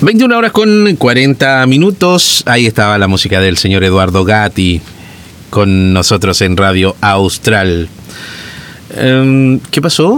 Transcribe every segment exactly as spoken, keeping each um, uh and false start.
veintiuna horas con cuarenta minutos. Ahí estaba la música del señor Eduardo Gatti con nosotros en Radio Austral. Um, ¿Qué pasó?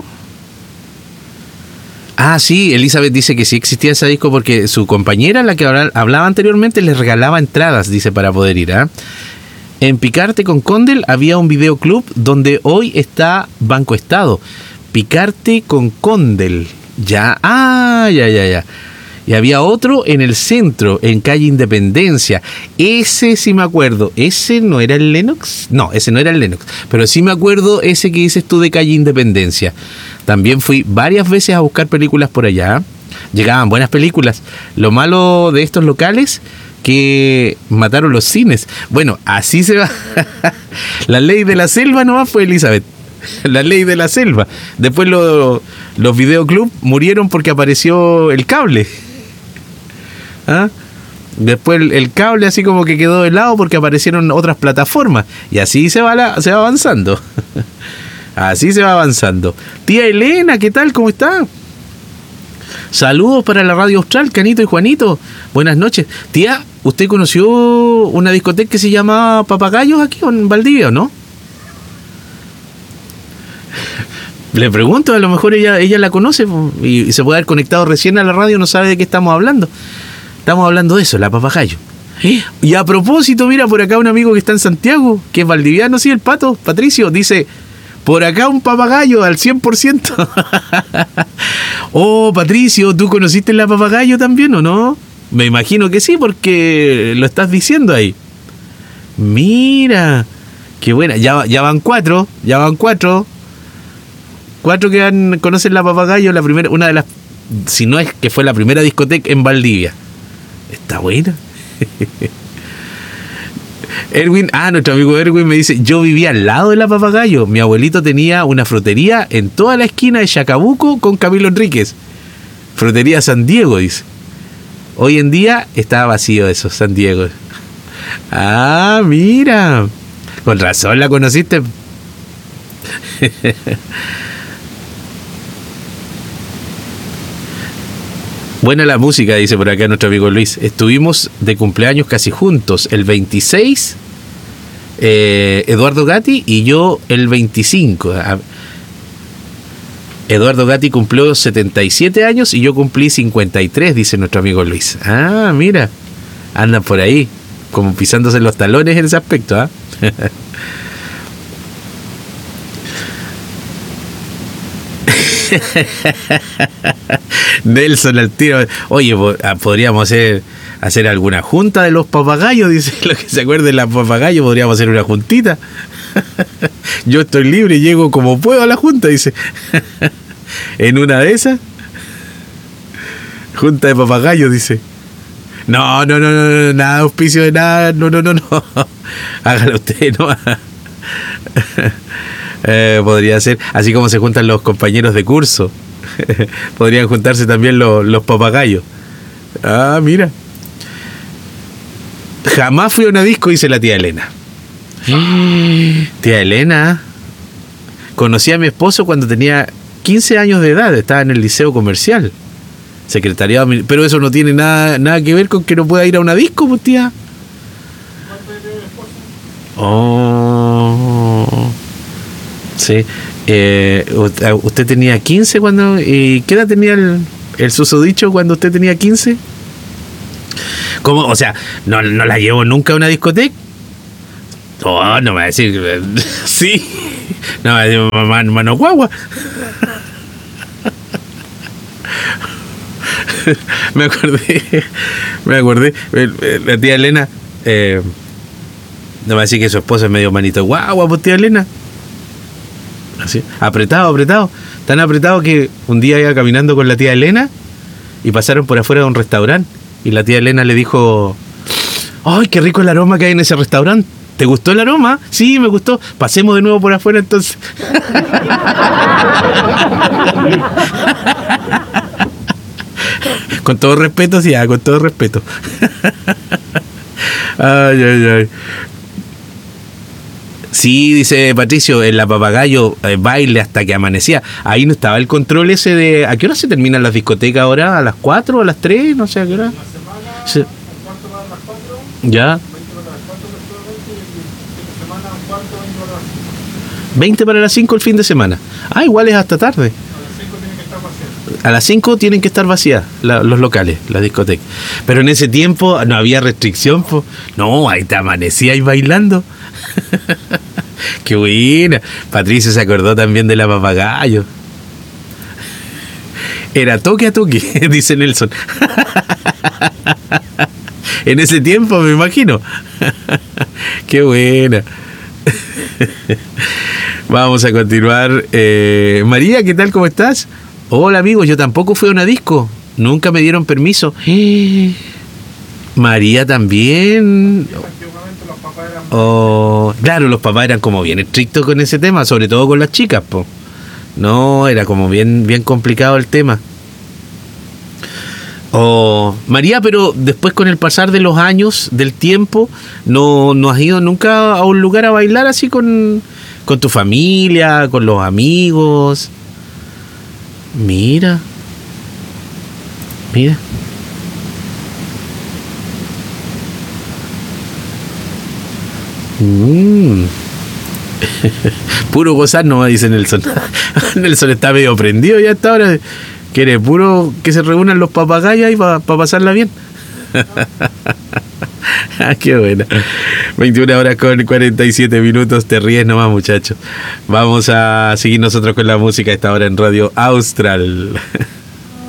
Ah, sí, Elizabeth dice que sí existía ese disco porque su compañera, la que hablaba anteriormente, les regalaba entradas, dice, para poder ir. ¿eh? En Picarte con Condel había un videoclub donde hoy está Banco Estado. Picarte con Condel. Ya, ah, ya, ya, ya. Y había otro en el centro, en calle Independencia. Ese sí me acuerdo. ¿Ese no era el Lenox? No, ese no era el Lenox. Pero sí me acuerdo ese que dices tú de calle Independencia. También fui varias veces a buscar películas por allá. Llegaban buenas películas. Lo malo de estos locales, que mataron los cines. Bueno, así se va. La ley de la selva nomás fue, Elizabeth. La ley de la selva. Después lo, los videoclubs murieron porque apareció el cable. ¿Ah? Después el, el cable así como que quedó de lado porque aparecieron otras plataformas. Y así se va, la, se va avanzando. Así se va avanzando. Tía Elena, ¿qué tal? ¿Cómo está? Saludos para la Radio Austral, Canito y Juanito. Buenas noches. Tía, ¿usted conoció una discoteca que se llama Papagayos aquí en Valdivia, no? Le pregunto, a lo mejor ella, ella la conoce y, y se puede haber conectado recién a la radio, no sabe de qué estamos hablando. Estamos hablando de eso, la Papagayo. ¿Eh? Y a propósito, mira, por acá un amigo que está en Santiago, que es valdiviano, sí, el Pato, Patricio, dice, por acá un papagayo al cien por ciento. Oh, Patricio, ¿tú conociste la Papagayo también o no? Me imagino que sí, porque lo estás diciendo ahí. Mira, qué buena, ya, ya van cuatro, ya van cuatro. Cuatro que han, conocen la Papagayo, la primera, una de las, si no es que fue la primera discoteca en Valdivia. Está buena. Erwin, ah, nuestro amigo Erwin me dice, yo vivía al lado de la Papagayo. Mi abuelito tenía una frutería en toda la esquina de Chacabuco con Camilo Enríquez. Frutería San Diego, dice. Hoy en día está vacío eso, San Diego. Ah, mira. Con razón la conociste. Buena la música, dice por acá nuestro amigo Luis. Estuvimos de cumpleaños casi juntos. El veintiséis, eh, Eduardo Gatti, y yo el veinticinco. Eduardo Gatti cumplió setenta y siete años y yo cumplí cincuenta y tres, dice nuestro amigo Luis. Ah, mira. Andan por ahí, como pisándose los talones en ese aspecto, ¿ah? ¿eh? Nelson al tiro. Oye, podríamos hacer, hacer alguna junta de los papagayos, dice. Lo que se acuerde de los papagayos, podríamos hacer una juntita. Yo estoy libre y llego como puedo a la junta, dice. En una de esas, junta de papagayos, dice. No, no, no, no, no, nada, auspicio de nada, no, no, no, no. Hágalo usted, no. Eh, podría ser, así como se juntan los compañeros de curso, podrían juntarse también los, los papagayos. Ah, mira. Jamás fui a una disco, dice la tía Elena. Tía Elena, conocí a mi esposo cuando tenía quince años de edad, estaba en el liceo comercial, secretariado, pero eso no tiene nada, nada que ver con que no pueda ir a una disco, pues, tía. Oh, sí. Eh, ¿Usted tenía quince cuando... ¿Y qué edad tenía el, el susodicho cuando usted tenía quince? ¿Cómo? O sea, ¿no, no la llevo nunca a una discoteca? Oh, no me va a decir... Sí. No me va a decir mamá, mano guagua. Me acordé. Me acordé. La tía Elena... Eh, no me va a decir que su esposa es medio manito guagua, pues, tía Elena. Así, apretado, apretado. Tan apretado que un día iba caminando con la tía Elena y pasaron por afuera de un restaurante. Y la tía Elena le dijo: ¡ay, qué rico el aroma que hay en ese restaurante! ¿Te gustó el aroma? Sí, me gustó. Pasemos de nuevo por afuera entonces. Con todo respeto, sí, ah, con todo respeto. Ay, ay, ay. Sí, dice Patricio, en la Papagayo eh, baile hasta que amanecía. Ahí no estaba el control ese de... ¿A qué hora se terminan las discotecas ahora? ¿A las cuatro o a las tres? No sé a qué hora. Sí. Ya. veinte para las cinco el fin de semana. Ah, igual es hasta tarde. A las cinco tienen que estar vacías la, los locales, las discotecas. Pero en ese tiempo no había restricción. Po. No, ahí te amanecía ahí bailando. Qué buena. Patricio se acordó también de la Papagayo. Era toque a toque, dice Nelson. En ese tiempo, me imagino. Qué buena. Vamos a continuar. Eh, María, ¿qué tal? ¿Cómo estás? Hola, amigos. Yo tampoco fui a una disco. Nunca me dieron permiso. María también. Oh, claro, los papás eran como bien estrictos con ese tema, sobre todo con las chicas, po. No, era como bien, bien complicado el tema. Oh, María, pero después con el pasar de los años, del tiempo, no, no has ido nunca a un lugar a bailar así con, con tu familia, con los amigos. Mira. Mira. Mm. Puro gozar nomás, dice Nelson. Nelson está medio prendido ya hasta ahora. Quiere puro que se reúnan los papagayos ahí para pa pasarla bien. Ah, qué buena. veintiuna horas con cuarenta y siete minutos. Te ríes nomás, muchacho. Vamos a seguir nosotros con la música a esta hora en Radio Austral.